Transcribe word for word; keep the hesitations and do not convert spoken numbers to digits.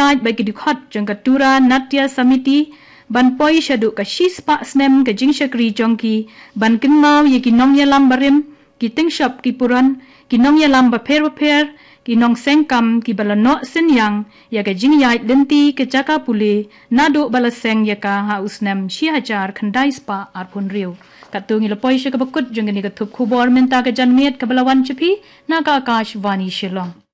yaj bagi dikhat jang katura natya samiti ban poi shadu ka shispa snem ka jing shakri jongki ban kinnaw ye kinong yalam barim ki ting shop ki puran kinong yalam ba pher pher kinong sengkam ki balano senyang ya ka jing yaj lenti ke jaka puli nado balaseng ya ka ha usnem shi hajar khandai spa arpun riu katungi lapoi shaka bakut jang ni ka thup khubor menta ka janmiet ka balawan chapi na ka akash vani shilong